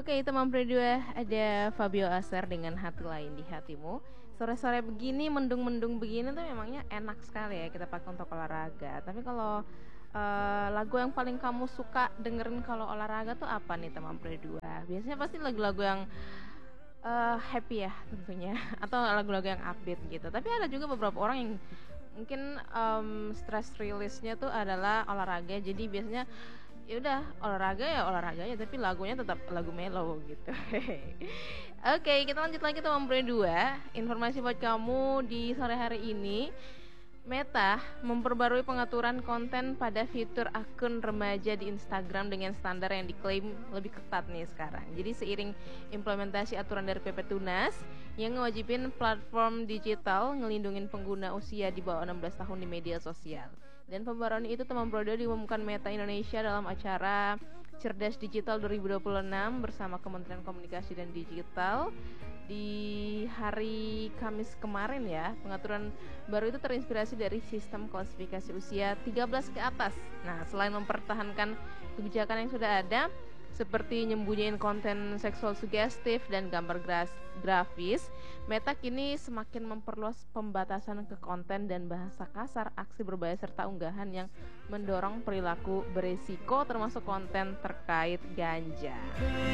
Oke, teman berdua, ada Fabio Aser dengan Hati Lain di Hatimu. Sore-sore begini, mendung-mendung begini tuh memangnya enak sekali ya kita pakai untuk olahraga. Tapi kalau lagu yang paling kamu suka dengerin kalau olahraga tuh apa nih teman berdua? Biasanya pasti lagu-lagu yang happy ya tentunya, atau lagu-lagu yang upbeat gitu. Tapi ada juga beberapa orang yang mungkin stress release-nya tuh adalah olahraga. Jadi biasanya ya udah olahraga ya tapi lagunya tetap lagu mellow gitu. Oke, kita lanjut lagi teman berdua. Informasi buat kamu di sore hari ini, Meta memperbarui pengaturan konten pada fitur akun remaja di Instagram dengan standar yang diklaim lebih ketat nih sekarang. Jadi seiring implementasi aturan dari PP Tunas yang ngewajibin platform digital ngelindungin pengguna usia di bawah 16 tahun di media sosial. Dan pembaruan itu teman bro diumumkan Meta Indonesia dalam acara Cerdas Digital 2026 bersama Kementerian Komunikasi dan Digital di hari Kamis kemarin ya. Pengaturan baru itu terinspirasi dari sistem klasifikasi usia 13 ke atas. Nah, selain mempertahankan kebijakan yang sudah ada seperti nyembunyiin konten seksual sugestif dan gambar grafis, Meta kini semakin memperluas pembatasan ke konten dan bahasa kasar, aksi berbahaya serta unggahan yang mendorong perilaku beresiko termasuk konten terkait ganja.